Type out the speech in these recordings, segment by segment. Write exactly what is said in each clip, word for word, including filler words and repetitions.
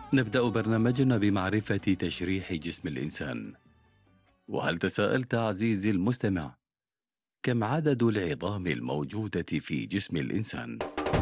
نبدأ برنامجنا بمعرفة تشريح جسم الإنسان. وهل تساءلت عزيزي المستمع كم عدد العظام الموجودة في جسم الإنسان؟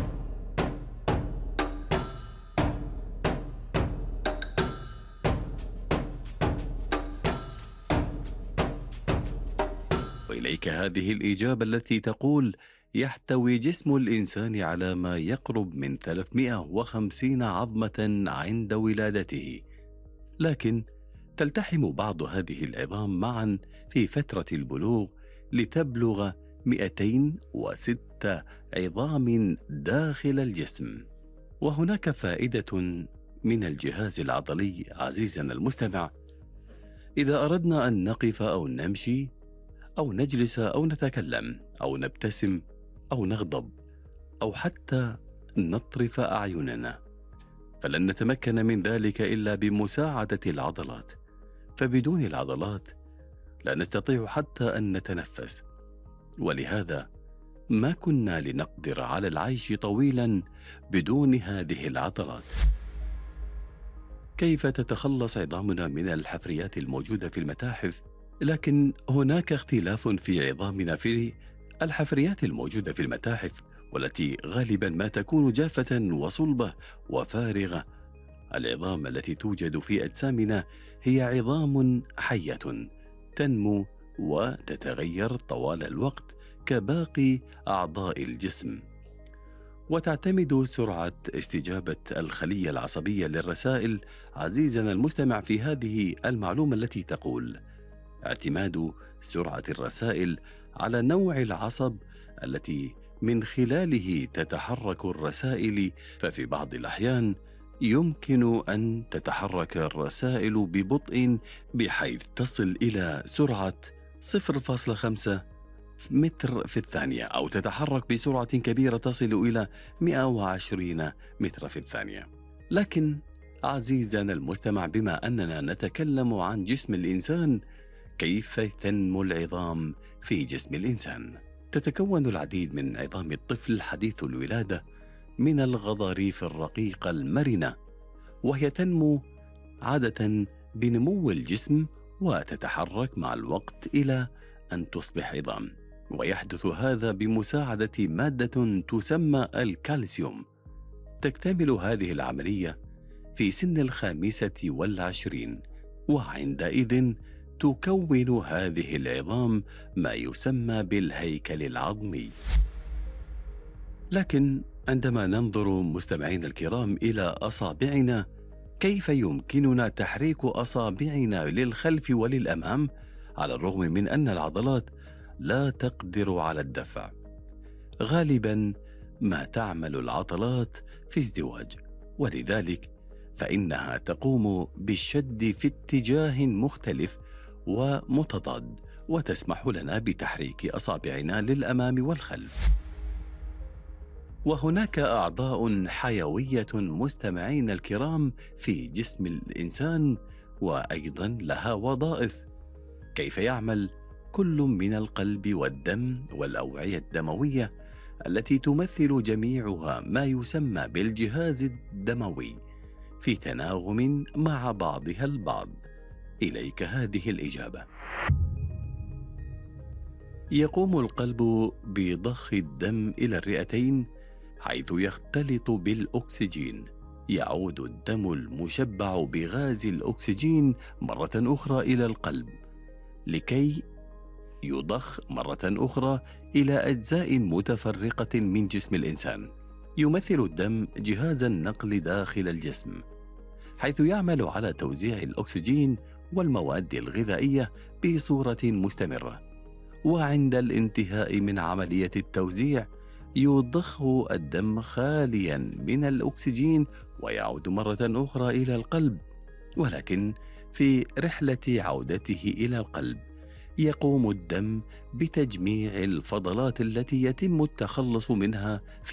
وإليك هذه الإجابة التي تقول: يحتوي جسم الإنسان على ما يقرب من ثلاثمائة وخمسين عظمة عند ولادته، لكن تلتحم بعض هذه العظام معا في فترة البلوغ لتبلغ مئتين وستة عظام داخل الجسم. وهناك فائدة من الجهاز العضلي عزيزنا المستمع. إذا أردنا أن نقف أو نمشي أو نجلس أو نتكلم أو نبتسم أو نغضب أو حتى نطرف أعيننا، فلن نتمكن من ذلك إلا بمساعدة العضلات، فبدون العضلات لا نستطيع حتى أن نتنفس. ولهذا ما كنا لنقدر على العيش طويلا بدون هذه العضلات. كيف تتخلص عظامنا من الحفريات الموجودة في المتاحف؟ لكن هناك اختلاف في عظامنا في الحفريات الموجودة في المتاحف، والتي غالبا ما تكون جافة وصلبة وفارغة. العظام التي توجد في أجسامنا هي عظام حية تنمو وتتغير طوال الوقت كباقي أعضاء الجسم، وتعتمد سرعة استجابة الخلية العصبية للرسائل عزيزنا المستمع في هذه المعلومة التي تقول: اعتماد سرعة الرسائل على نوع العصب التي من خلاله تتحرك الرسائل، ففي بعض الأحيان يمكن أن تتحرك الرسائل ببطء بحيث تصل إلى سرعة صفر فاصلة خمسة متر في الثانية، أو تتحرك بسرعة كبيرة تصل إلى مئة وعشرين متر في الثانية. لكن عزيزنا المستمع، بما أننا نتكلم عن جسم الإنسان، كيف تنمو العظام في جسم الإنسان؟ تتكون العديد من عظام الطفل حديث الولادة من الغضاريف الرقيقة المرنة، وهي تنمو عادة بنمو الجسم وتتحرك مع الوقت إلى أن تصبح عظام. ويحدث هذا بمساعدة مادة تسمى الكالسيوم. تكتمل هذه العملية في سن الخامسة والعشرين، وعندئذ تكون هذه العظام ما يسمى بالهيكل العظمي. لكن عندما ننظر مستمعينا الكرام إلى أصابعنا، كيف يمكننا تحريك أصابعنا للخلف وللأمام على الرغم من أن العضلات لا تقدر على الدفع؟ غالبا ما تعمل العضلات في ازدواج، ولذلك فإنها تقوم بالشد في اتجاه مختلف ومتضاد، وتسمح لنا بتحريك أصابعنا للأمام والخلف. وهناك أعضاء حيوية مستمعين الكرام في جسم الإنسان، وأيضا لها وظائف. كيف يعمل كل من القلب والدم والأوعية الدموية التي تمثل جميعها ما يسمى بالجهاز الدموي في تناغم مع بعضها البعض؟ إليك هذه الإجابة. يقوم القلب بضخ الدم إلى الرئتين حيث يختلط بالأكسجين. يعود الدم المشبع بغاز الأكسجين مرة أخرى إلى القلب لكي يضخ مرة أخرى إلى أجزاء متفرقة من جسم الإنسان. يمثل الدم جهاز النقل داخل الجسم، حيث يعمل على توزيع الأكسجين والمواد الغذائية بصورة مستمرة. وعند الانتهاء من عملية التوزيع يضخ الدم خاليا من الأكسجين ويعود مرة أخرى إلى القلب. ولكن في رحلة عودته إلى القلب يقوم الدم بتجميع الفضلات التي يتم التخلص منها في